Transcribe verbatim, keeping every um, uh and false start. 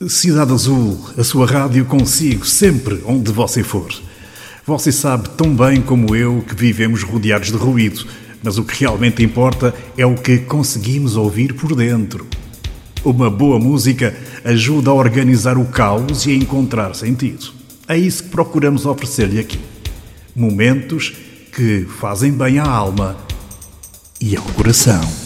Cidade Azul, a sua rádio consigo sempre onde você for. Você sabe tão bem como eu que vivemos rodeados de ruído, mas o que realmente importa é o que conseguimos ouvir por dentro. Uma boa música ajuda a organizar o caos e a encontrar sentido. É isso que procuramos oferecer-lhe aqui. Momentos que fazem bem à alma e ao coração.